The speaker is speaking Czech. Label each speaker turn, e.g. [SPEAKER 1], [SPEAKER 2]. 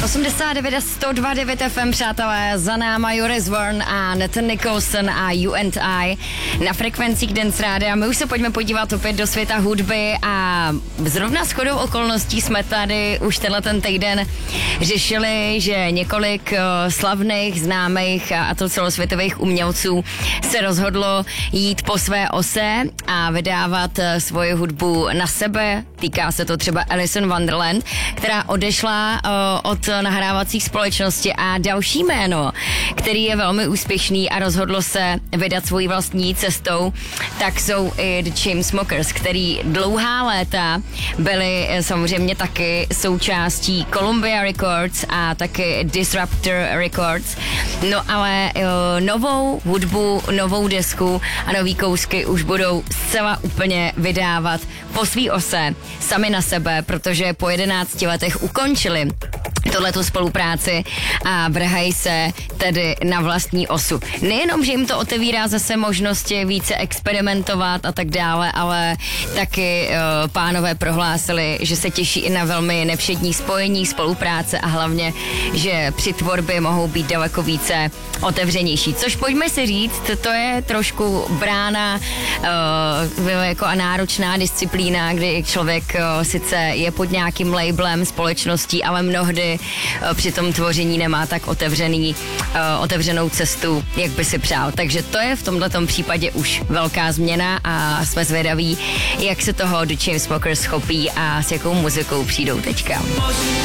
[SPEAKER 1] 89 a 102.9 FM, přátelé, za náma Joris Warren a Nathan Nicholson a You and I na frekvencích Dance Rádia. My už se pojďme podívat opět do světa hudby a zrovna shodou okolností jsme tady už ten týden řešili, že několik slavných, známých a to celosvětových umělců se rozhodlo jít po své ose a vydávat svoji hudbu na sebe. Týká se to třeba Alison Wonderland, která odešla od nahrávacích společnosti, a další jméno, který je velmi úspěšný a rozhodlo se vydat svojí vlastní cestou, tak jsou i The Chainsmokers, který dlouhá léta byli samozřejmě taky součástí Columbia Records a taky Disruptor Records. No ale novou hudbu, novou desku a nový kousky už budou zcela úplně vydávat po svý ose, sami na sebe, protože po 11 letech ukončili tohletu spolupráci a vrhají se tedy na vlastní osu. Nejenom, že jim to otevírá zase možnosti více experimentovat a tak dále, ale taky pánové prohlásili, že se těší i na velmi nevšední spojení, spolupráce a hlavně, že při tvorbě mohou být daleko více otevřenější. Což pojďme si říct, to je trošku brána jako náročná disciplína, kdy člověk sice je pod nějakým labelem společností, ale mnohdy při tom tvoření nemá tak otevřenou cestu, jak by si přál. Takže to je v tomhletom případě už velká změna a jsme zvědaví, jak se toho The Chainsmokers schopí a s jakou muzikou přijdou teďka.